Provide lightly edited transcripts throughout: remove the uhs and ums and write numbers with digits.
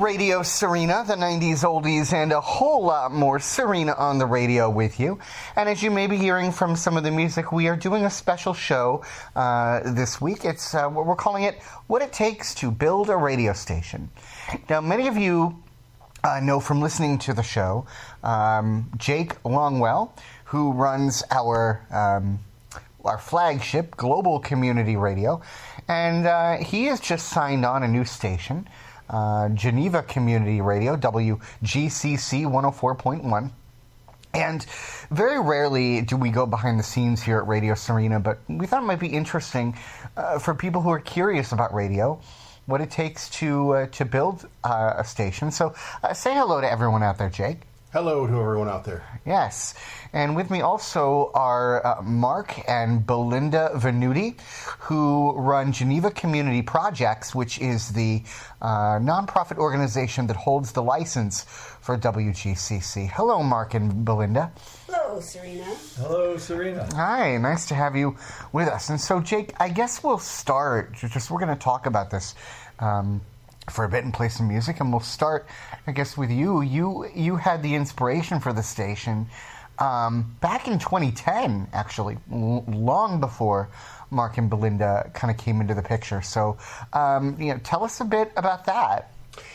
Radio Serena, the 90s oldies, and a whole lot more Serena on the radio with you. And as you may be hearing from some of the music, we are doing a special show this week. It's we're calling it What It Takes to Build a Radio Station. Now, many of you know from listening to the show, Jake Longwell, who runs our flagship Global Community Radio, and he has just signed on a new station, Geneva Community Radio, WGCC 104.1. And very rarely do we go behind the scenes here at Radio Serena, but we thought it might be interesting for people who are curious about radio, what it takes to build a station. So say hello to everyone out there, Jake. Hello to everyone out there. Yes. And with me also are Mark and Belinda Venuti, who run Geneva Community Projects, which is the nonprofit organization that holds the license for WGCC. Hello, Mark and Belinda. Hello, Serena. Hello, Serena. Hi, nice to have you with us. And so, Jake, I guess we'll start. We're going to talk about this for a bit and play some music, and we'll start, I guess, with you. You had the inspiration for the station back in 2010, actually, long before Mark and Belinda kind of came into the picture. So, tell us a bit about that.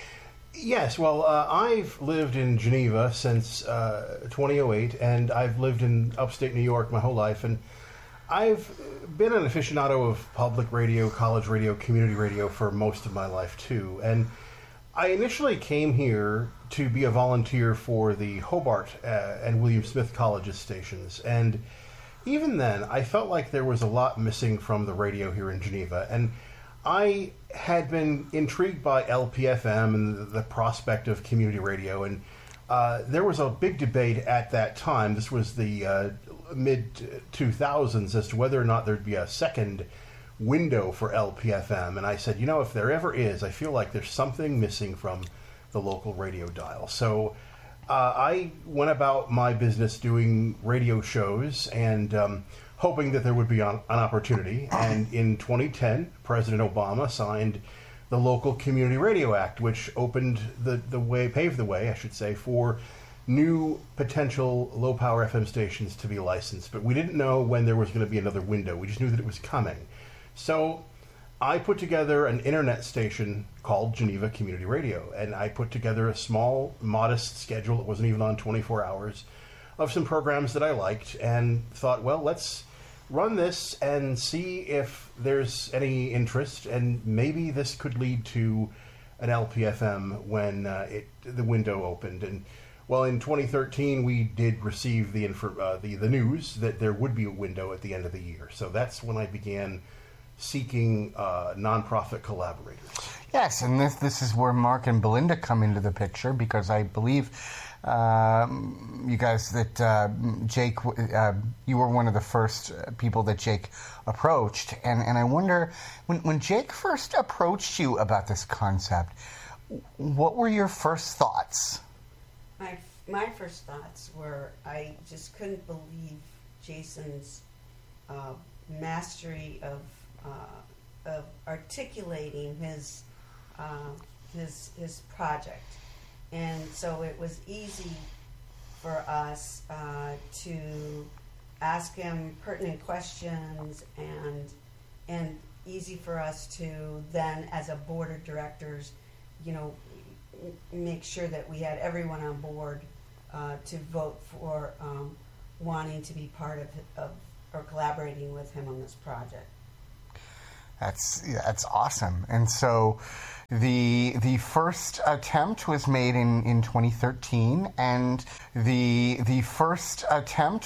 Yes, well, I've lived in Geneva since 2008, and I've lived in upstate New York my whole life, and I've been an aficionado of public radio, college radio, community radio for most of my life, too. And I initially came here to be a volunteer for the Hobart and William Smith Colleges stations. And even then, I felt like there was a lot missing from the radio here in Geneva. And I had been intrigued by LPFM and the prospect of community radio. And there was a big debate at that time. This was the mid-2000s as to whether or not there'd be a second window for LPFM. And I said, if there ever is, I feel like there's something missing from the local radio dial. So I went about my business doing radio shows and hoping that there would be an opportunity. And in 2010, President Obama signed the Local Community Radio Act, which opened paved the way, I should say, for new potential low-power FM stations to be licensed. But we didn't know when there was going to be another window. We just knew that it was coming. So I put together an internet station called Geneva Community Radio, and I put together a small, modest schedule that wasn't even on 24 hours of some programs that I liked, and thought, well, let's run this and see if there's any interest, and maybe this could lead to an LPFM when the window opened. And well, in 2013, we did receive the news that there would be a window at the end of the year. So that's when I began seeking nonprofit collaborators. Yes, and this is where Mark and Belinda come into the picture, because I believe you guys that Jake, you were one of the first people that Jake approached, and I wonder, when Jake first approached you about this concept, what were your first thoughts? My first thoughts were, I just couldn't believe Jason's mastery of articulating his project, and so it was easy for us to ask him pertinent questions, and easy for us to then, as a board of directors, make sure that we had everyone on board to vote for wanting to be part of or collaborating with him on this project. That's awesome. And so the first attempt was made in 2013, and the first attempt